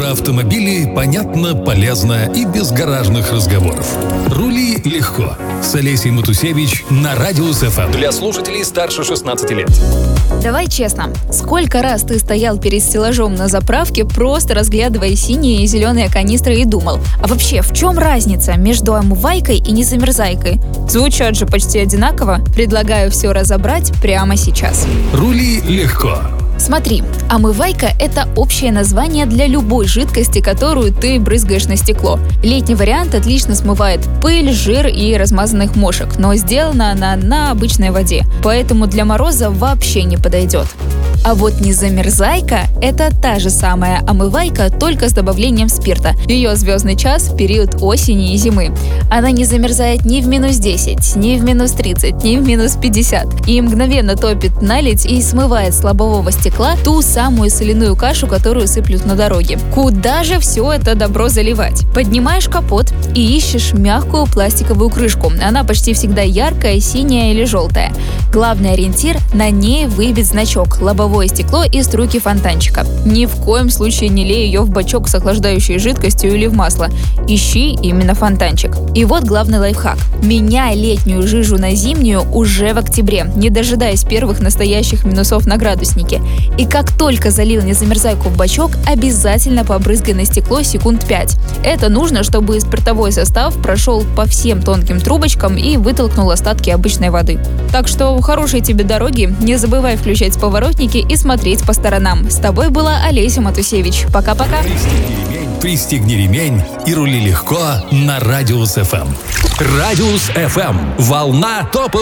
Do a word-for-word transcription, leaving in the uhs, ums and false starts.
Про автомобили понятно, полезно и без гаражных разговоров. Рули легко. С Олесей Матусевич на Радиус эф эм. Для слушателей старше шестнадцати лет. Давай честно, сколько раз ты стоял перед стеллажом на заправке, просто разглядывая синие и зеленые канистры и думал, а вообще в чем разница между омывайкой и незамерзайкой? Звучат же почти одинаково. Предлагаю все разобрать прямо сейчас. Рули легко. Смотри, омывайка – это общее название для любой жидкости, которую ты брызгаешь на стекло. Летний вариант отлично смывает пыль, жир и размазанных мошек, но сделана она на обычной воде, поэтому для мороза вообще не подойдет. А вот незамерзайка – это та же самая омывайка, только с добавлением спирта. Ее звездный час – период осени и зимы. Она не замерзает ни в минус десять, ни в минус тридцать, ни в минус пятьдесят. И мгновенно топит наледь и смывает с лобового стекла ту самую соляную кашу, которую сыплют на дороге. Куда же все это добро заливать? Поднимаешь капот и ищешь мягкую пластиковую крышку. Она почти всегда яркая, синяя или желтая. Главный ориентир – на ней выбит значок «Лобовое стекло» и струйки фонтанчика. Ни в коем случае не лей ее в бачок с охлаждающей жидкостью или в масло. Ищи именно фонтанчик. И вот главный лайфхак. Меняй летнюю жижу на зимнюю уже в октябре, не дожидаясь первых настоящих минусов на градуснике. И как только залил незамерзайку в бачок, обязательно побрызгай на стекло секунд пять. Это нужно, чтобы спиртовой состав прошел по всем тонким трубочкам и вытолкнул остатки обычной воды. Так что хорошей тебе дороги, не забывай включать поворотники и смотреть по сторонам. С тобой была Олеся Матусевич. Пока-пока. Пристегни ремень, пристегни ремень и рули легко на Радиус эф эм. Радиус эф эм. Волна топовых